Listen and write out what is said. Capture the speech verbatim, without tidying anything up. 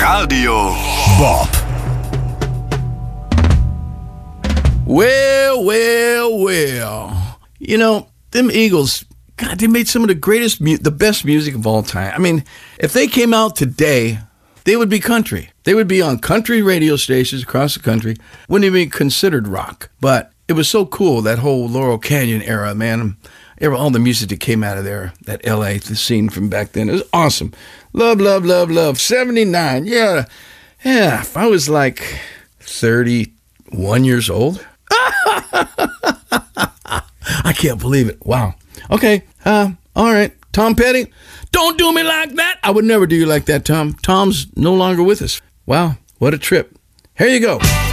Radio Bob. Well, well, well. You know, them Eagles, God, they made some of the greatest, mu- the best music of all time. I mean, if they came out today, they would be country. They would be on country radio stations across the country. Wouldn't even be considered rock. But it was so cool, that whole Laurel Canyon era, man. Era, all the music that came out of there, that L A, the scene from back then. It was awesome. Love, love, love, love. seventy-nine, yeah. Yeah, if I was like thirty-one years old. I can't believe it. Wow. Okay. Uh, all right. Tom Petty, don't do me like that. I would never do you like that, Tom. Tom's no longer with us. Wow. What a trip. Here you go.